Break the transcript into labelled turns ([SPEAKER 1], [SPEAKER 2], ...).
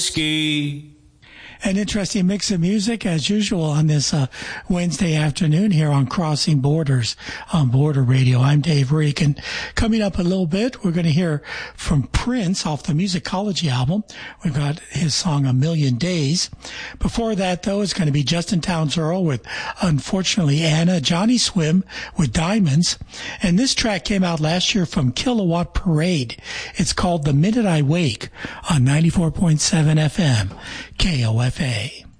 [SPEAKER 1] Ski.
[SPEAKER 2] An interesting mix of music, as usual, on this Wednesday afternoon here on Crossing Borders on Border Radio. I'm Dave Reek, and coming up a little bit, we're going to hear from Prince off the Musicology album. We've got his song A Million Days. Before that, though, it's going to be Justin Townes Earle with Unfortunately Anna, Johnny Swim with Diamonds, and this track came out last year from Kilowatt Parade. It's called The Minute I Wake on 94.7 FM, KOFA.